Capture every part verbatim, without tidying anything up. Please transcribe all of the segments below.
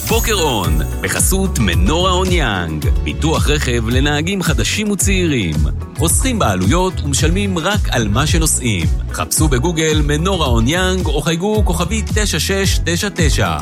בוקר און, בחסות מנורה און יאנג, ביטוח רכב לנהגים חדשים וצעירים. חוסכים בעלויות ומשלמים רק על מה שנוסעים. חפשו בגוגל מנורה און יאנג או חייגו כוכבי תשע שש תשע תשע.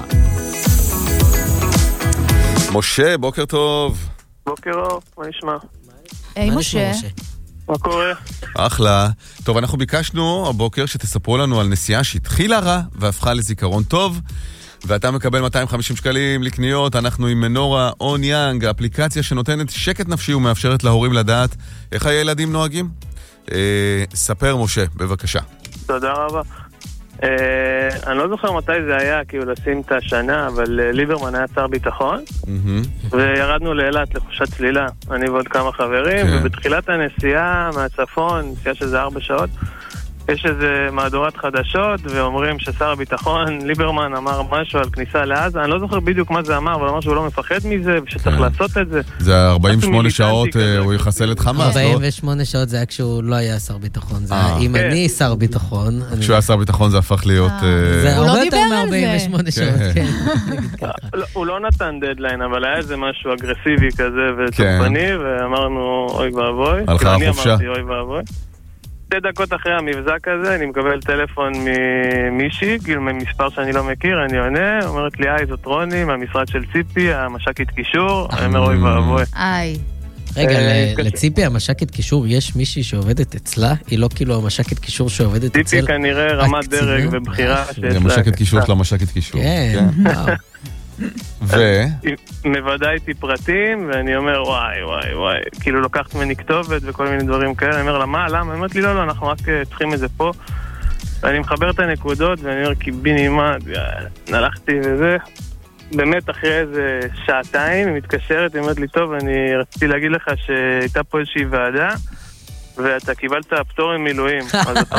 משה, בוקר טוב. בוקר אור, מה נשמע? היי משה. מה קורה? אחלה. טוב, אנחנו ביקשנו הבוקר שתספרו לנו על נסיעה שהתחילה רע והפכה לזיכרון טוב, ואתה מקבל מאתיים וחמישים שקלים לקניות. אנחנו עם מנורה און יאנג, האפליקציה שנותנת שקט נפשי ומאפשרת להורים לדעת איך הילדים נוהגים. אה, ספר משה, בבקשה. תודה רבה. אה, אני לא זוכר מתי זה היה, כאילו לשים את השנה, אבל אה, ליברמן היה שר ביטחון, mm-hmm. וירדנו לאילת לחושת צלילה, אני ועוד כמה חברים, כן. ובתחילת הנסיעה מהצפון, נסיעה שזה ארבע שעות, יש איזה מהדורת חדשות, ואומרים ששר הביטחון, ליברמן, אמר משהו על כניסה לעזה. אני לא זוכר בדיוק מה זה אמר, אבל אמר שהוא לא מפחד מזה, ושצריך לעשות את זה. זה ארבעים ושמונה שעות, הוא יחסל את חמאס. ארבעים ושמונה שעות זה היה כשהוא לא היה שר ביטחון. זה היה אם אני שר ביטחון. כשהוא היה שר ביטחון זה הפך להיות... זה הרבה יותר מ-ארבעים ושמונה שעות, כן. הוא לא נתן דדליין, אבל היה איזה משהו אגרסיבי כזה ותוקפני, ואמרנו, אוי ואבוי. הלכה החופשה. שתי דקות אחרי המבזק הזה, אני מקבל טלפון ממישהי, כאילו ממספר שאני לא מכיר, אני עונה, אומרת לי, היי, זאת רוני, מהמשרד של ציפי, המשקית קישור, אני אומר, אוי ואבוי. היי. רגע, לציפי המשקית קישור, יש מישהי שעובדת אצלה? היא לא כאילו המשקית קישור שעובדת אצל... ציפי כנראה רמת דרג ובחירה שאצלה. זה משקית קישור של המשקית קישור. כן, וואו. ו... מבדה איתי פרטים, ואני אומר, וואי, וואי, וואי, כאילו לוקחת ממני כתובת וכל מיני דברים כאלה. אני אומר לה, מה, למה? היא אומרת לי, לא, לא, אנחנו רק צריכים את זה פה. ואני מחבר את הנקודות, ואני אומר, כי בי נעימה, נלכתי וזה. באמת, אחרי איזה שעתיים, היא מתקשרת, היא אומרת לי, טוב, אני רציתי להגיד לך שהייתה פה איזושהי ועדה, ואתה קיבלת פטור עם מילואים. אז אתה...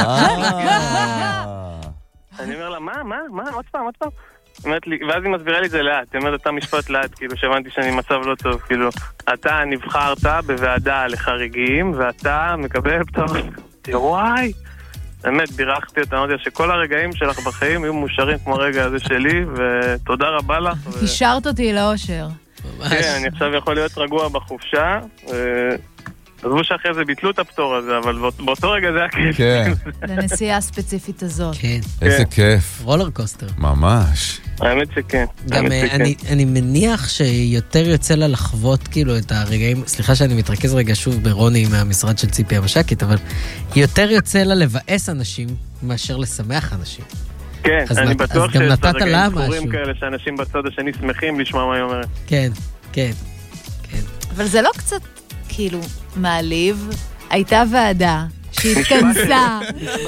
אני אומר לה, מה, מה, מה, עוד פעם, עוד פעם. ואז היא מסבירה לי את זה לאט, היא אומרת, אתה משפט לאט, כאילו שהבנתי שאני מצב לא טוב, כאילו, אתה נבחרת בוועדה לחריגים, ואתה מקבל פטור, וואי, באמת, בירכתי אותה, אמרתי שכל הרגעים שלך בחיים יהיו מאושרים כמו הרגע הזה שלי, ותודה רבה לך. השארת אותי לאושר. כן, אני עכשיו יכול להיות רגוע בחופשה, עזבו שאחרי זה ביטלו את הפטור הזה, אבל באותו רגע זה היה כיף. כן. לנסיעה הספציפית הזאת. כן. איזה כיף. רולר קוסטר. ממש. האמת שכן. גם אני, אני מניח שיותר יוצא לה לחוות כאילו את הרגעים, סליחה שאני מתרכז רגע שוב ברוני מהמשרד של ציפי המשקית, אבל יותר יוצא לה לבאס אנשים מאשר לשמח אנשים. כן, אני בטוח שיש רגעים זכורים כאלה שאנשים בצד השני שמחים לשמוע מה היא אומרת. כן, כן, כן. אבל זה לא קצת כאילו מעליב, הייתה ועדה שהתכנסה.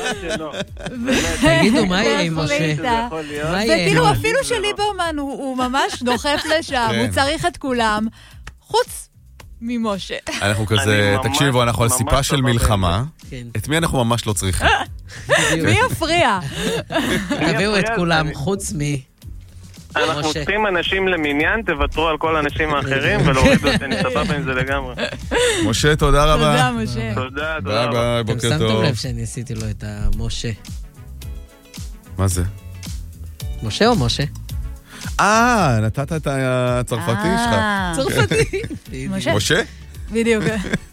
תגידו, מה יהיה עם משה? וכאילו אפילו שליברמן הוא ממש דוחף לשם, הוא צריך את כולם, חוץ ממשה. אנחנו כזה, תקשיבו, אנחנו על סיפה של מלחמה, את מי אנחנו ממש לא צריכים? מי יפריע? תביאו את כולם, חוץ מי. אנחנו צריכים אנשים למניין, תוותרו על כל האנשים האחרים ולהוריד אותי, אני סבבה עם זה לגמרי. משה, תודה רבה. תודה, משה. תודה, תודה ביי רבה. ביי, בוקר טוב. אתם שמתם לב שאני עשיתי לו את המשה. מה זה? משה או משה? אה, נתת את הצרפתי שלך. צרפתי. משה? משה? בדיוק.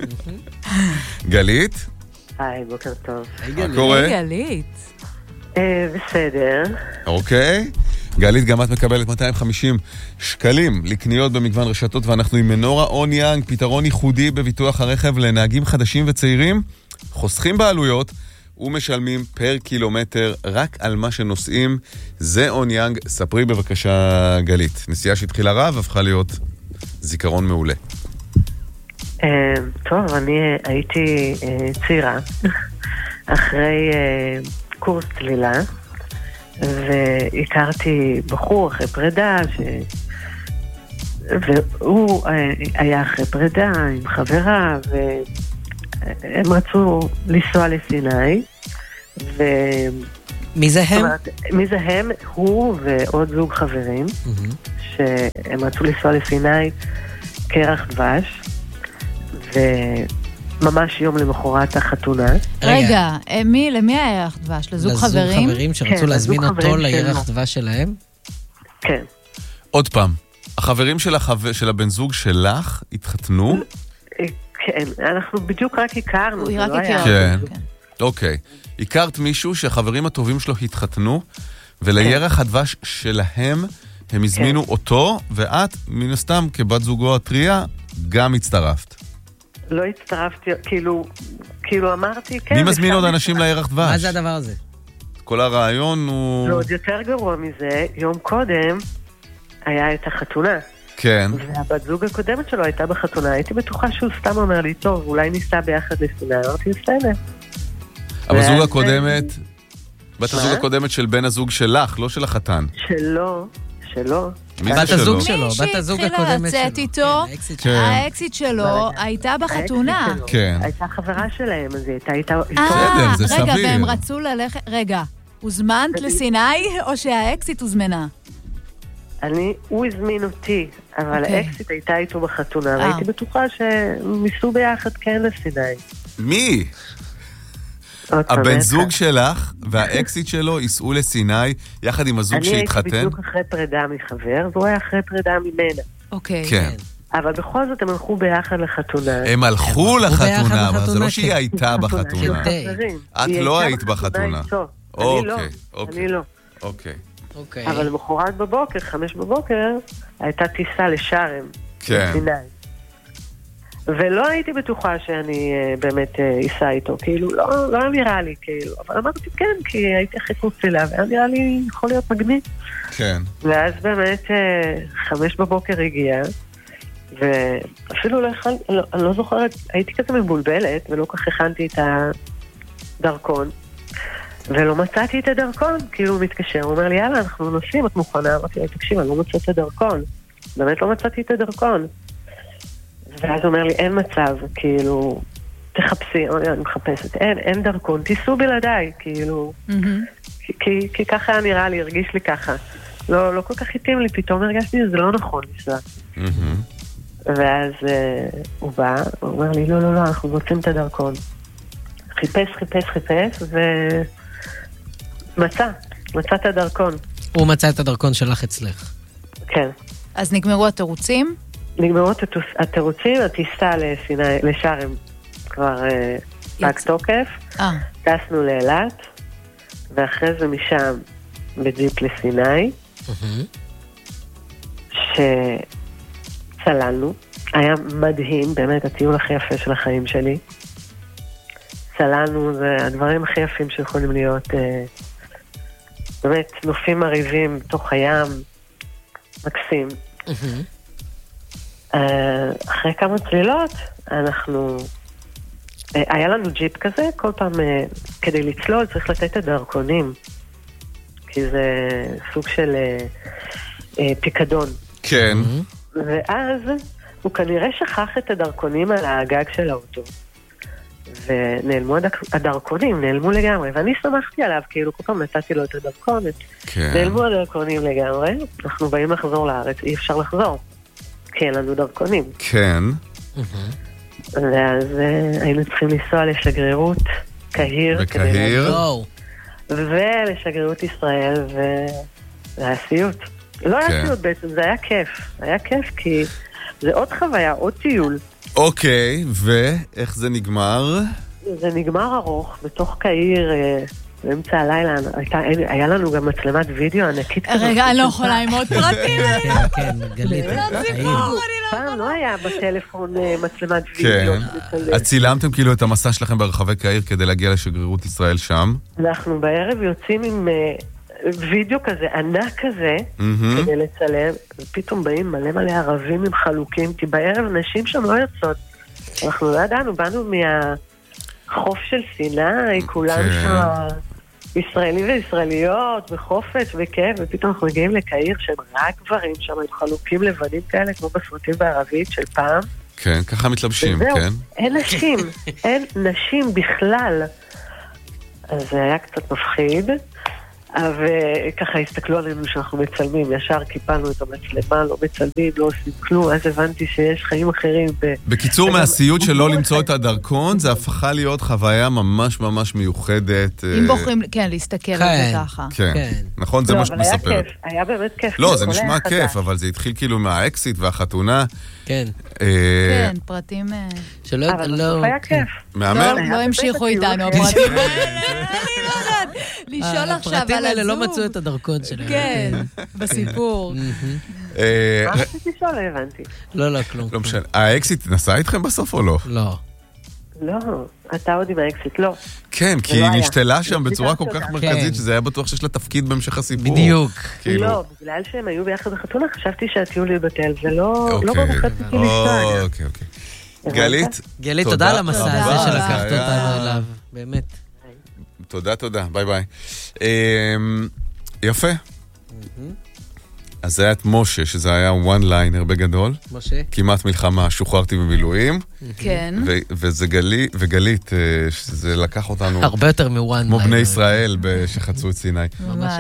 גלית? היי, בוקר טוב. מה קורה? היי, גלית. בסדר. אוקיי. גלית, גם את מקבלת מאתיים וחמישים שקלים לקניות במגוון רשתות, ואנחנו עם מנורה און יאנג, פתרון ייחודי בביטוח הרכב לנהגים חדשים וצעירים, חוסכים בעלויות ומשלמים פר קילומטר רק על מה שנוסעים. זה און יאנג. ספרי בבקשה, גלית. נסיעה שהתחילה רע והפכה להיות זיכרון מעולה. טוב, אני הייתי צעירה אחרי קורס צלילה, והכרתי בחור אחרי פרידה, ש... והוא היה אחרי פרידה עם חברה, והם רצו לנסוע לסיני. ו... מי זה הם? מי זה הם? הוא ועוד זוג חברים, mm-hmm. שהם רצו לנסוע לסיני קרח דבש, וממש יום למחרת החתונה. רגע, מי, למי היה ירח דבש? לזוג חברים? לזוג חברים שרצו להזמין אותו לירח דבש שלהם? כן. עוד פעם. החברים של, החבר, של הבן זוג שלך התחתנו? כן, אנחנו בדיוק רק הכרנו. הוא רק הכרנו. כן, אוקיי. הכרת מישהו שהחברים הטובים שלו התחתנו, ולירח הדבש שלהם הם הזמינו אותו, ואת, מן הסתם, כבת זוגו הטריה, גם הצטרפת. לא הצטרפתי, כאילו, כאילו אמרתי, כן. מי מזמין עוד אנשים לירח דבש? מה זה הדבר הזה? כל הרעיון הוא... לא, עוד יותר גרוע מזה, יום קודם היה את החתונה. כן. והבת זוג הקודמת שלו הייתה בחתונה, הייתי בטוחה שהוא סתם אומר לי, טוב, אולי ניסע ביחד לסיני, אמרתי, בסדר. הבת זוג הקודמת, בת הזוג הקודמת של בן הזוג שלך, לא של החתן. שלא, שלא. בת הזוג שלו, בת הזוג מי הקודמת שהתחילה לצאת איתו, האקסיט שלו הייתה בחתונה. כן. הייתה חברה שלהם, אז היא הייתה איתה... אה, זה רגע, סביר. והם רצו ללכת... רגע, הוזמנת לסיני או שהאקסיט הוזמנה? אני, הוא הזמין אותי, אבל אוקיי. האקסיט הייתה איתו בחתונה, והייתי בטוחה שניסו ביחד כן לסיני. מי? הבן זוג שלך והאקסיט שלו ייסעו לסיני יחד עם הזוג שהתחתן? אני הייתי בדיוק אחרי פרידה מחבר, והוא היה אחרי פרידה ממנה. אוקיי. כן. אבל בכל זאת הם הלכו ביחד לחתונה. הם הלכו לחתונה, אבל זה לא שהיא הייתה בחתונה. חברים. את לא היית בחתונה. אני לא, אוקיי, אני לא. אוקיי. אוקיי. אבל למחרת בבוקר, חמש בבוקר, הייתה טיסה לשארם. כן. לסיני. ולא הייתי בטוחה שאני uh, באמת אסע uh, איתו, כאילו, לא, לא נראה לי, כאילו, אבל אמרתי כן, כי הייתי אחרי קורסילה, והיה נראה לי יכול להיות מגניב. כן. ואז באמת uh, חמש בבוקר הגיע, ואפילו לא יכול, לא, אני לא זוכרת, הייתי כזה מבולבלת, ולא כך הכנתי את הדרכון, ולא מצאתי את הדרכון, כאילו הוא מתקשר, הוא אומר לי, יאללה, אנחנו נוסעים, את מוכנה? אמרתי, תקשיב, אני לא מצאת את הדרכון. באמת לא מצאתי את הדרכון. ואז הוא אומר לי, אין מצב, כאילו, תחפשי, אני מחפשת, אין, אין דרכון, תיסעו בלעדיי, כאילו, mm-hmm. כי, כי, כי ככה היה נראה לי, הרגיש לי ככה. לא, לא כל כך התאים לי, פתאום הרגשתי, זה לא נכון, לנסוע. Mm-hmm. ואז uh, הוא בא, הוא אומר לי, לא, לא, לא, אנחנו רוצים את הדרכון. חיפש, חיפש, חיפש, ומצא, מצא את הדרכון. הוא מצא את הדרכון שלך אצלך. כן. אז נגמרו התירוצים? נגמרו התירוצים, הטיסה לסיני, לשארם כבר פג תוקף, טסנו לאילת, ואחרי זה משם בג'יפ לסיני, שצללנו, היה מדהים, באמת הטיול הכי יפה של החיים שלי. צללנו, זה הדברים הכי יפים שיכולים להיות, באמת נופים מריבים בתוך הים, מקסים. אחרי כמה צלילות, אנחנו... היה לנו ג'יפ כזה, כל פעם כדי לצלול צריך לתת את הדרכונים, כי זה סוג של פיקדון. כן. ואז הוא כנראה שכח את הדרכונים על הגג של האוטו, ונעלמו הדרכונים, נעלמו לגמרי, ואני שמחתי עליו, כאילו כל פעם נתתי לו את הדרכון, נעלמו הדרכונים לגמרי, אנחנו באים לחזור לארץ, אי אפשר לחזור. כי אין לנו דרכונים. כן. ואז היינו צריכים לנסוע לשגרירות קהיר. בקהיר. ולשגרירות ישראל, וזה היה סיוט. לא היה סיוט בעצם, זה היה כיף. היה כיף כי זה עוד חוויה, עוד טיול. אוקיי, ואיך זה נגמר? זה נגמר ארוך, בתוך קהיר... באמצע הלילה, היה לנו גם מצלמת וידאו ענקית כזאת. רגע, אני לא יכולה עם עוד פרטים. כן, גלית. פעם לא היה בטלפון מצלמת וידאו. אז צילמתם כאילו את המסע שלכם ברחבי קהיר כדי להגיע לשגרירות ישראל שם? אנחנו בערב יוצאים עם וידאו כזה, ענק כזה, כדי לצלם, ופתאום באים מלא מלא ערבים עם חלוקים, כי בערב נשים שם לא יוצאות. אנחנו לא ידענו, באנו מה... חוף של סיני, כולם שם ישראלים וישראליות, בחופש וכיף, ופתאום אנחנו מגיעים לקהיר שהם רק גברים שם, הם חלוקים לבנים כאלה, כמו בסרטים בערבית של פעם. כן, ככה מתלבשים, כן. אין נשים, אין נשים בכלל. אז זה היה קצת מפחיד, וככה הסתכלו עלינו שאנחנו מצלמים, ישר קיפלנו את המצלמה, לא מצלמים, לא עושים כלום, אז הבנתי שיש חיים אחרים. בקיצור, מהסיוט שלא למצוא את הדרכון, זה הפכה להיות חוויה ממש ממש מיוחדת. אם בוחרים, כן, להסתכל על זה ככה. כן, נכון, זה מה שמספר. אבל היה כיף, היה באמת כיף. לא, זה נשמע כיף, אבל זה התחיל כאילו מהאקסיט והחתונה. כן. כן, פרטים... אבל זה היה כיף. מהמם. לא המשיכו איתנו, הפרטים האלה. לשאול עכשיו על הזום. הפרטים האלה לא מצאו את הדרכון שלהם. כן, בסיפור. מה רציתי לשאול? לא הבנתי. לא, לא, כלום. לא משנה. האקסיט נסע איתכם בסוף או לא? לא. לא, אתה עוד עם האקסיט, לא. כן, כי היא נשתלה שם בצורה כל כך מרכזית, שזה היה בטוח שיש לה תפקיד בהמשך הסיפור. בדיוק. לא, בגלל שהם היו ביחד בחתונה, חשבתי שהטיול יבטל, ולא במחצתי לנסוע. אוקיי, אוקיי. גלית, גלית, תודה על המסע הזה שלקחת אותנו אליו, באמת. תודה, תודה, ביי ביי. יפה. אז זה היה את משה, שזה היה one liner בגדול. משה. כמעט מלחמה, שוחררתי במילואים. כן. וזה גלית, וגלית, שזה לקח אותנו... הרבה יותר מ-one liner. כמו בני ישראל שחצו את סיני. ממש.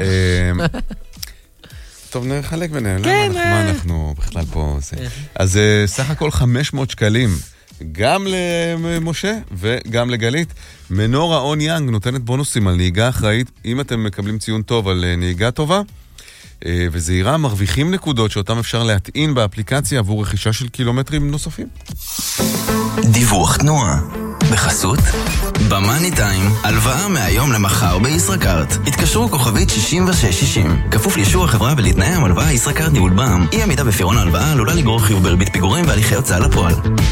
טוב, נחלק ביניהם. כן. מה אנחנו בכלל פה... אז סך הכל חמש מאות שקלים. גם למשה וגם לגלית. מנורה און יאנג נותנת בונוסים על נהיגה אחראית. אם אתם מקבלים ציון טוב על נהיגה טובה, וזהירה, מרוויחים נקודות שאותם אפשר להטעין באפליקציה עבור רכישה של קילומטרים נוספים. דיווח תנועה בחסות במאני טיים, הלוואה מהיום למחר בישראכרט. התקשרו כוכבית שישים ושש שישים. כפוף לאישור החברה ולתנאי המלוואה. ישראכרט ניהול בע"מ. אי עמידה בפירעון ההלוואה עלולה לגרור חיוב בריבית פיגורים והליכי הוצאה לפועל.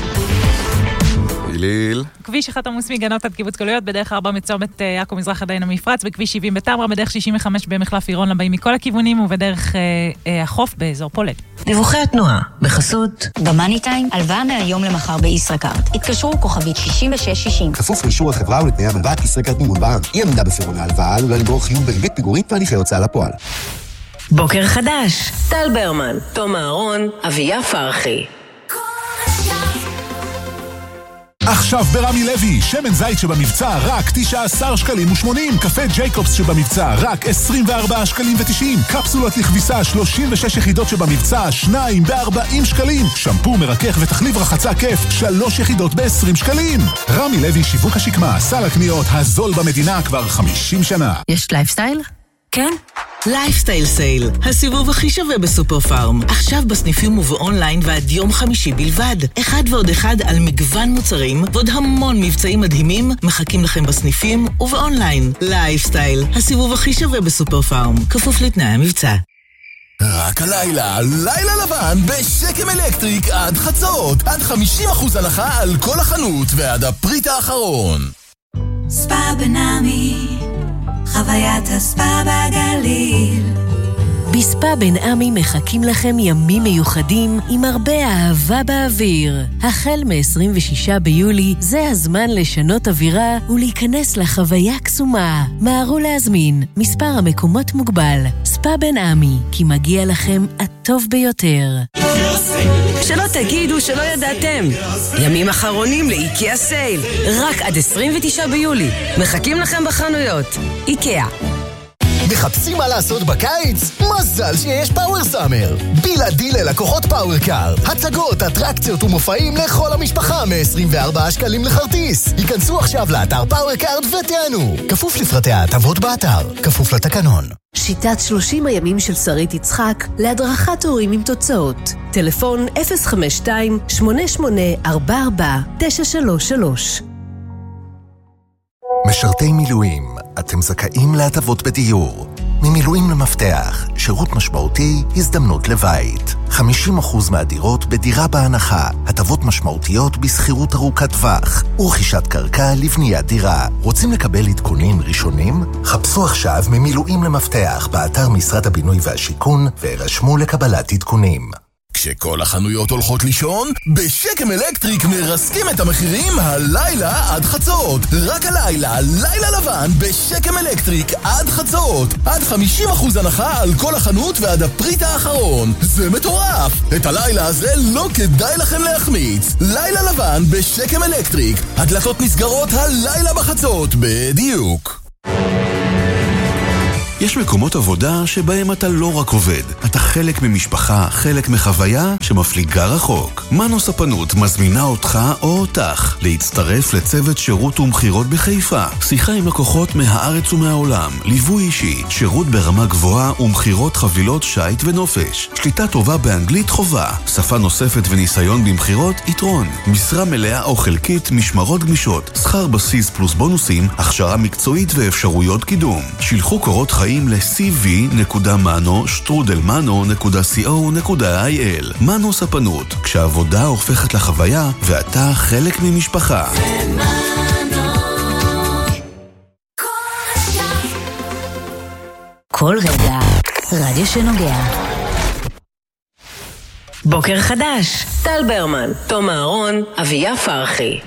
ליל. כביש אחד עמוס מגנות עד קיבוץ גלויות, בדרך ארבע מצומת יעקב מזרח עדיין המפרץ, בכביש שבעים בטמרה, בדרך שישים וחמש במחלף עירון לבאים מכל הכיוונים, ובדרך אה, אה, החוף באזור פולט. דיווחי התנועה בחסות במאני טיים, הלוואה מהיום למחר בישראכרט. התקשרו כוכבית שישים ושש שישים. כפוף לאישור החברה ולתנאי המלוואה. ישראכרט ניהול בע"מ. אי עמידה בפירעון ההלוואה עלולה לגרור חיוב בריבית פיגורים והליכי הוצאה לפועל. בוקר חדש. טל ברמן, תום אהרון, אביה פרחי. עכשיו ברמי לוי, שמן זית שבמבצע רק תשעה עשר שקלים ושמונים, קפה ג'ייקובס שבמבצע רק עשרים וארבעה שקלים ותשעים, קפסולות לכביסה שלושים ושש יחידות שבמבצע שניים ב-ארבעים שקלים, שמפו מרכך ותחליב רחצה כיף שלוש יחידות ב-עשרים שקלים. רמי לוי שיווק השקמה, סל הקניות הזול במדינה כבר חמישים שנה. יש לייפסטייל? כן? לייפסטייל סייל, הסיבוב הכי שווה בסופר פארם. עכשיו בסניפים ובאונליין ועד יום חמישי בלבד. אחד ועוד אחד על מגוון מוצרים ועוד המון מבצעים מדהימים מחכים לכם בסניפים ובאונליין. לייפסטייל, הסיבוב הכי שווה בסופר פארם. כפוף לתנאי המבצע. רק הלילה, לילה לבן בשקם אלקטריק עד חצות. עד חמישים אחוז הנחה על כל החנות ועד הפריט האחרון. ספא בנעמי, חוויית הספא בגליל. בספא בן עמי מחכים לכם ימים מיוחדים עם הרבה אהבה באוויר. החל מ-עשרים ושישה ביולי זה הזמן לשנות אווירה ולהיכנס לחוויה קסומה. מהרו להזמין, מספר המקומות מוגבל. ספא בן עמי, כי מגיע לכם הטוב ביותר. שלא תגידו שלא ידעתם. ימים אחרונים לאיקאה סייל. רק עד עשרים ותשעה ביולי. מחכים לכם בחנויות. איקאה. מחפשים מה לעשות בקיץ? מזל שיש פאוור סאמר. בלעדי ללקוחות פאוור קארד. הצגות, אטרקציות ומופעים לכל המשפחה מ-עשרים וארבעה שקלים לחרטיס. היכנסו עכשיו לאתר פאוור קארד ותענו. כפוף לפרטי ההטבות באתר. כפוף לתקנון. שיטת שלושים הימים של שרית יצחק להדרכת הורים עם תוצאות. טלפון אפס חמש שתיים שמונה שמונה ארבע ארבע תשע שלוש שלוש. משרתי מילואים, אתם זכאים להטבות בדיור. ממילואים למפתח, שירות משמעותי, הזדמנות לבית. חמישים אחוז מהדירות בדירה בהנחה, הטבות משמעותיות בסחירות ארוכת טווח, ורכישת קרקע לבניית דירה. רוצים לקבל עדכונים ראשונים? חפשו עכשיו ממילואים למפתח באתר משרד הבינוי והשיכון, והירשמו לקבלת עדכונים. כשכל החנויות הולכות לישון, בשקם אלקטריק מרסקים את המחירים הלילה עד חצות. רק הלילה, לילה לבן בשקם אלקטריק עד חצות. עד חמישים אחוז הנחה על כל החנות ועד הפריט האחרון. זה מטורף! את הלילה הזה לא כדאי לכם להחמיץ. לילה לבן בשקם אלקטריק. הדלתות נסגרות הלילה בחצות, בדיוק. יש מקומות עבודה שבהם אתה לא רק עובד, אתה חלק ממשפחה, חלק מחוויה שמפליגה רחוק. מנו ספנות מזמינה אותך או אותך להצטרף לצוות שירות ומחירות בחיפה. שיחה עם לקוחות מהארץ ומהעולם, ליווי אישי, שירות ברמה גבוהה ומחירות חבילות שייט ונופש. שליטה טובה באנגלית חובה, שפה נוספת וניסיון במחירות יתרון. משרה מלאה או חלקית, משמרות גמישות, שכר בסיס פלוס בונוסים, הכשרה מקצועית ואפשרויות קידום. שילחו קורות חיים ל-סי וי נקודה מנו שטרודל מנו נקודה סי או נקודה איי אל. מנו ספנות, כשהעבודה הופכת לחוויה ואתה חלק ממשפחה. כל רגע, רדיו שנוגע. בוקר חדש, טל ברמן, תום אהרון, אביה פרחי.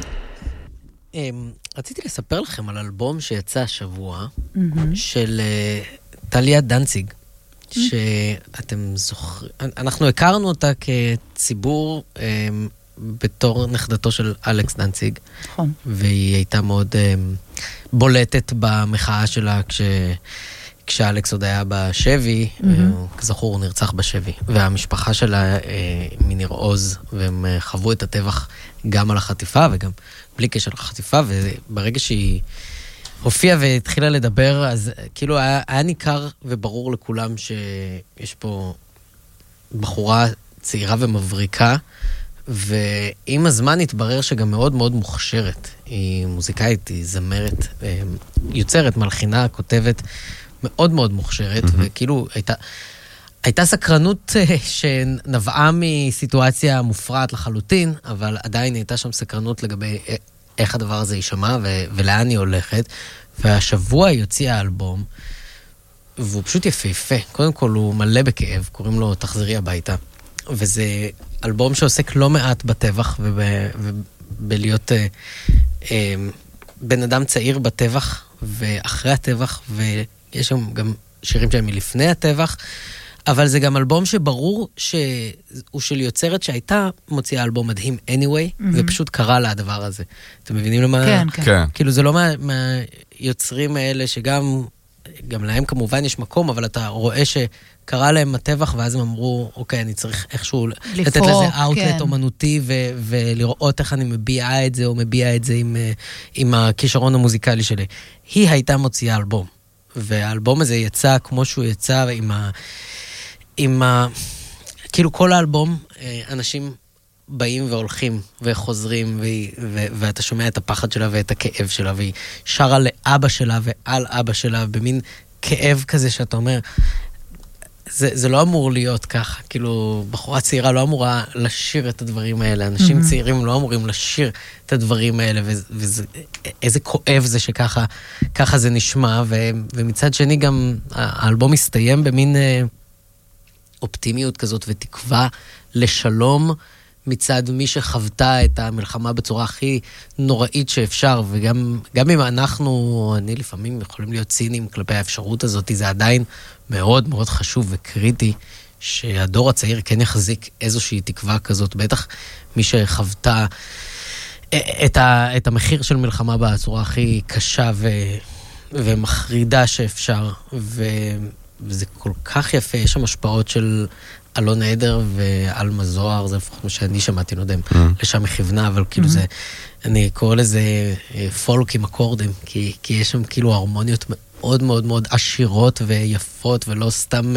רציתי לספר לכם על אלבום שיצא השבוע של טליה דנציג, שאתם זוכרים, אנחנו הכרנו אותה כציבור בתור נכדתו של אלכס דנציג. נכון. והיא הייתה מאוד בולטת במחאה שלה כש... כשאלכס עוד היה בשבי, כזכור הוא נרצח בשבי, והמשפחה שלה מניר עוז, והם חוו את הטבח גם על החטיפה וגם בלי קשר לחטיפה, וברגע שהיא הופיעה והתחילה לדבר, אז כאילו היה, היה ניכר וברור לכולם שיש פה בחורה צעירה ומבריקה, ועם הזמן התברר שגם מאוד מאוד מוכשרת. היא מוזיקאית, היא זמרת, יוצרת, מלחינה, כותבת, מאוד מאוד מוכשרת, mm-hmm. וכאילו הייתה, הייתה סקרנות שנבעה מסיטואציה מופרעת לחלוטין, אבל עדיין הייתה שם סקרנות לגבי איך הדבר הזה יישמע ו- ולאן היא הולכת. והשבוע היא הוציאה אלבום, והוא פשוט יפהפה. קודם כל הוא מלא בכאב, קוראים לו תחזרי הביתה. וזה אלבום שעוסק לא מעט בטבח וב- ובלהיות אה, אה, בן אדם צעיר בטבח ואחרי הטבח, ויש שם גם שירים שהם מלפני הטבח, אבל זה גם אלבום שברור שהוא של יוצרת שהייתה מוציאה אלבום מדהים anyway, mm-hmm. ופשוט קרה לה הדבר הזה. אתם מבינים למה? כן, כן. כן. כאילו זה לא מה, מהיוצרים האלה שגם, גם להם כמובן יש מקום, אבל אתה רואה שקרה להם הטבח, ואז הם אמרו, אוקיי, אני צריך איכשהו לפרוק, לתת לזה אאוטלט כן. אומנותי, ו- ולראות איך אני מביעה את זה, או מביע את זה עם, עם הכישרון המוזיקלי שלי. היא הייתה מוציאה אלבום, והאלבום הזה יצא כמו שהוא יצא, עם ה... עם ה... כאילו כל האלבום, אנשים באים והולכים וחוזרים, והיא, ו... ואתה שומע את הפחד שלה ואת הכאב שלה, והיא שרה לאבא שלה ועל אבא שלה, במין כאב כזה שאתה אומר, זה, זה לא אמור להיות ככה, כאילו בחורה צעירה לא אמורה לשיר את הדברים האלה, אנשים mm-hmm. צעירים לא אמורים לשיר את הדברים האלה, ו... וזה, איזה כואב זה שככה ככה זה נשמע, ו... ומצד שני גם האלבום מסתיים במין... אופטימיות כזאת ותקווה לשלום מצד מי שחוותה את המלחמה בצורה הכי נוראית שאפשר, וגם גם אם אנחנו, אני לפעמים יכולים להיות ציניים כלפי האפשרות הזאת, זה עדיין מאוד מאוד חשוב וקריטי שהדור הצעיר כן יחזיק איזושהי תקווה כזאת, בטח מי שחוותה את, ה, את המחיר של מלחמה בצורה הכי קשה ו, ומחרידה שאפשר, ו... וזה כל כך יפה, יש שם השפעות של אלון עדר ואלמה זוהר, זה לפחות מה שאני שמעתי, לא יודע אם לשם מכיוונה, אבל כאילו זה, אני קורא לזה פולק עם אקורדים, כי, כי יש שם כאילו הרמוניות מאוד מאוד מאוד עשירות ויפות, ולא סתם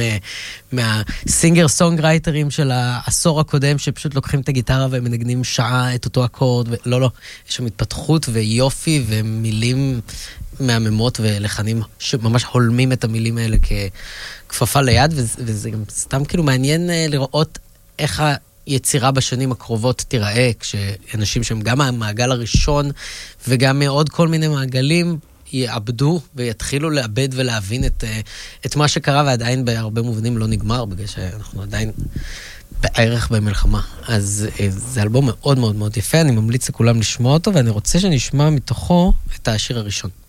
מהסינגר סונג רייטרים של העשור הקודם, שפשוט לוקחים את הגיטרה ומנגנים שעה את אותו אקורד, ולא, לא, יש שם התפתחות ויופי ומילים מהממות ולחנים שממש הולמים את המילים האלה ככפפה ליד, וזה גם סתם כאילו מעניין לראות איך היצירה בשנים הקרובות תיראה, כשאנשים שהם גם המעגל הראשון וגם מעוד כל מיני מעגלים יאבדו ויתחילו לאבד ולהבין את, את מה שקרה, ועדיין בהרבה מובנים לא נגמר, בגלל שאנחנו עדיין בערך במלחמה. אז זה אלבום מאוד מאוד מאוד יפה, אני ממליץ לכולם לשמוע אותו, ואני רוצה שנשמע מתוכו את השיר הראשון.